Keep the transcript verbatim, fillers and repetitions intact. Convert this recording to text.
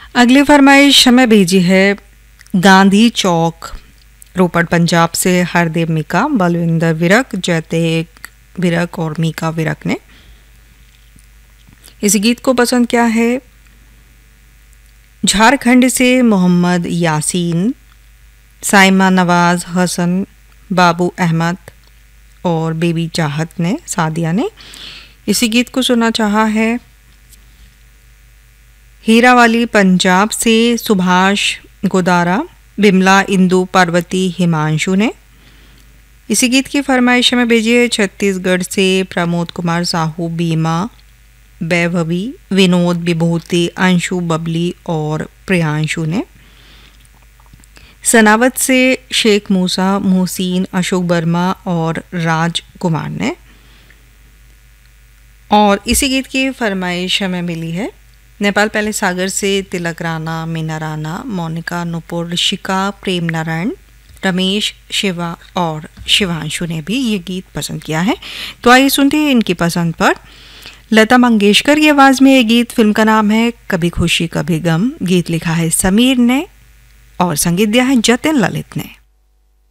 अगली फरमाइश हमें भेजी है गांधी चौक रोपड़ पंजाब से हरदेव मीका, बलविंदर विरक, जयतेक विरक और मीका विरक ने इस गीत को पसंद किया है। झारखंड से मोहम्मद यासीन, साइमा नवाज, हसन, बाबू अहमद और बेबी चाहत ने, सादिया ने इसी गीत को सुनना चाहा है। हीरावाली पंजाब से सुभाष गोदारा, बिमला, इंदु, पार्वती, हिमांशु ने इसी गीत की फरमाइश में भेजी है। छत्तीसगढ़ से प्रमोद कुमार साहू, बीमा, वैभवी, विनोद, विभूति, अंशु, बबली और प्रियांशु ने। सनावत से शेख मूसा, मोहसिन, अशोक वर्मा और राज कुमार ने और इसी गीत की फरमाइश हमें मिली है नेपाल पहले सागर से तिलक राणा, मीना राणा, मोनिका, नुपुर, ऋषिका, प्रेम नारायण, रमेश, शिवा और शिवांशु ने भी ये गीत पसंद किया है। तो आइए सुनते हैं इनकी पसंद पर लता मंगेशकर की आवाज़ में ये गीत। फिल्म का नाम है कभी खुशी कभी गम। गीत लिखा है समीर ने और संगीत दिया है जतिन ललित ने।